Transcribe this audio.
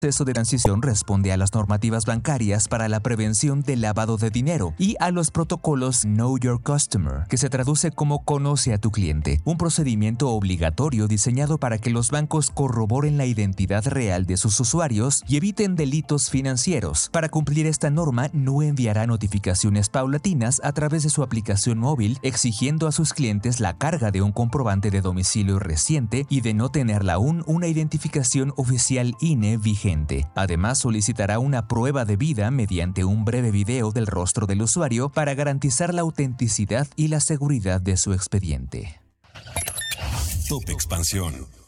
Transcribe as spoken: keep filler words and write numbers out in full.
El proceso de transición responde a las normativas bancarias para la prevención del lavado de dinero y a los protocolos Know Your Customer, que se traduce como Conoce a tu cliente, un procedimiento obligatorio diseñado para que los bancos corroboren la identidad real de sus usuarios y eviten delitos financieros. Para cumplir esta norma, no enviará notificaciones paulatinas a través de su aplicación móvil, exigiendo a sus clientes la carga de un comprobante de domicilio reciente y de no tenerla aún una identificación oficial I N E vigente. Además, solicitará una prueba de vida mediante un breve video del rostro del usuario para garantizar la autenticidad y la seguridad de su expediente. Top Expansión.